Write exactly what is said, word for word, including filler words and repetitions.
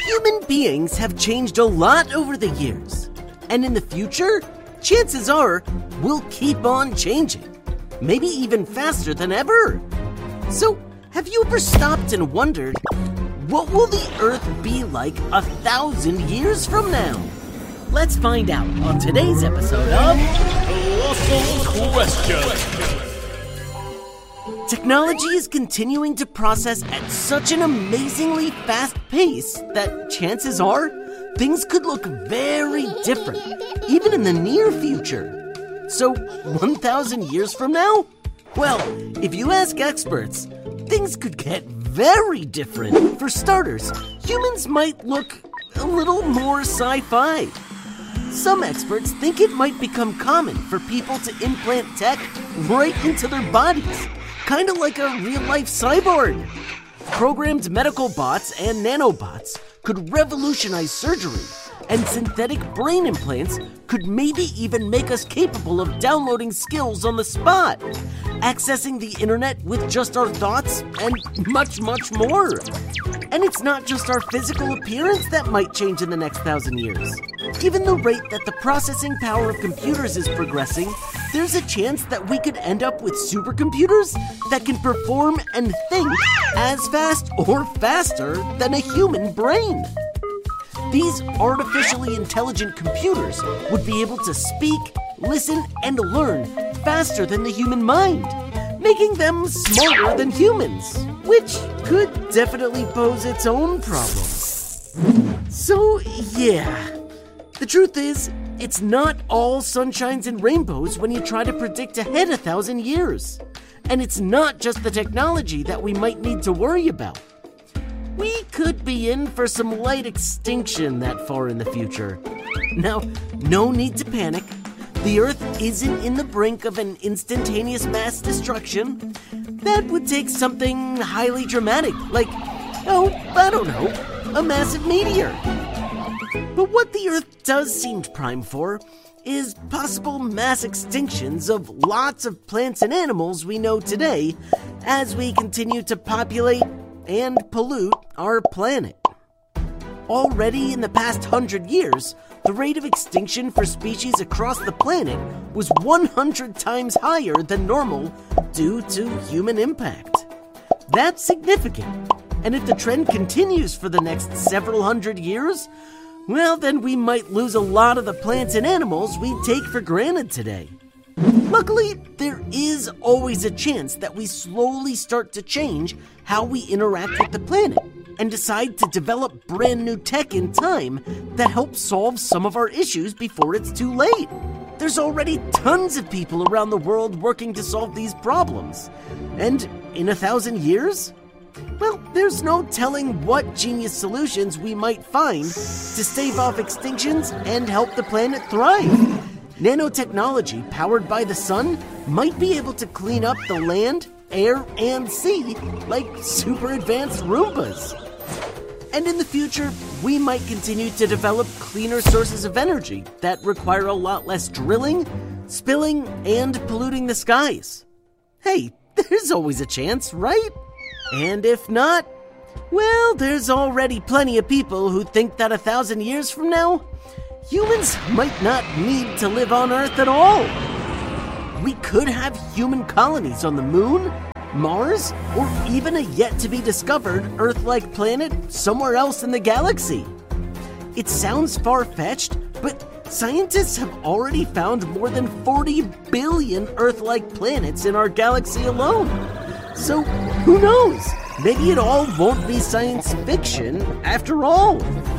Human beings have changed a lot over the years, and in the future, chances are we'll keep on changing, maybe even faster than ever. So, have you ever stopped and wondered, what will the Earth be like a thousand years from now? Let's find out on today's episode of Colossal Question. Technology is continuing to process at such an amazingly fast pace that chances are things could look very different, even in the near future. So, one thousand years from now? Well, if you ask experts, things could get very different. For starters, humans might look a little more sci-fi. Some experts think it might become common for people to implant tech right into their bodies, kind of like a real-life cyborg. Programmed medical bots and nanobots could revolutionize surgery, and synthetic brain implants could maybe even make us capable of downloading skills on the spot, accessing the internet with just our thoughts, and much, much more. And it's not just our physical appearance that might change in the next thousand years. Given the rate that the processing power of computers is progressing, there's a chance that we could end up with supercomputers that can perform and think as fast or faster than a human brain. These artificially intelligent computers would be able to speak, listen, and learn faster than the human mind, making them smarter than humans, which could definitely pose its own problems. So, yeah. The truth is, it's not all sunshines and rainbows when you try to predict ahead a thousand years. And it's not just the technology that we might need to worry about. We could be in for some light extinction that far in the future. Now, no need to panic. The Earth isn't in the brink of an instantaneous mass destruction. That would take something highly dramatic, like, oh, I don't know, a massive meteor. But what the Earth does seem prime for is possible mass extinctions of lots of plants and animals we know today as we continue to populate and pollute our planet. Already in the past hundred years, the rate of extinction for species across the planet was one hundred times higher than normal due to human impact. That's significant, and if the trend continues for the next several hundred years, well, then we might lose a lot of the plants and animals we take for granted today. Luckily, there is always a chance that we slowly start to change how we interact with the planet and decide to develop brand new tech in time that helps solve some of our issues before it's too late. There's already tons of people around the world working to solve these problems. And in a thousand years? Well, there's no telling what genius solutions we might find to stave off extinctions and help the planet thrive. Nanotechnology powered by the sun might be able to clean up the land, air, and sea like super advanced Roombas. And in the future, we might continue to develop cleaner sources of energy that require a lot less drilling, spilling, and polluting the skies. Hey, there's always a chance, right? And if not, well, there's already plenty of people who think that a thousand years from now, humans might not need to live on Earth at all. We could have human colonies on the Moon, Mars, or even a yet-to-be-discovered Earth-like planet somewhere else in the galaxy. It sounds far-fetched, but scientists have already found more than forty billion Earth-like planets in our galaxy alone. So, who knows? Maybe it all won't be science fiction after all.